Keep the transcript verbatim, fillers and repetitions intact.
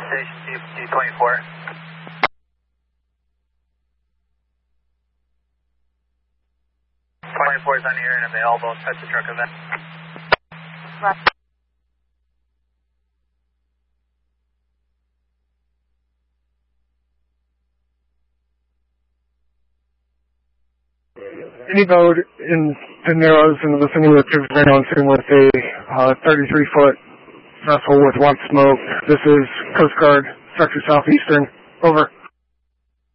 Station D twenty-four. twenty-four is on here and available. Touch the truck event. Right. Any boat in the Narrows in the vicinity of Tiverton on scene with a uh, thirty-three foot vessel with white smoke. This is Coast Guard, Sector Southeastern. Over.